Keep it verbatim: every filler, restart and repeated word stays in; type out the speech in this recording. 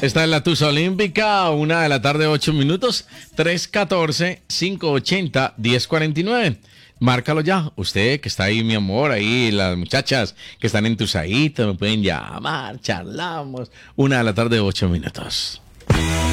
Esta es la Tusa Olímpica, una de la tarde, ocho minutos, tres uno cuatro, cinco ocho cero, uno cero cuatro nueve. Márcalo ya, usted que está ahí, mi amor, ahí las muchachas que están en Tusaíto, me pueden llamar, charlamos. Una de la tarde, ocho minutos.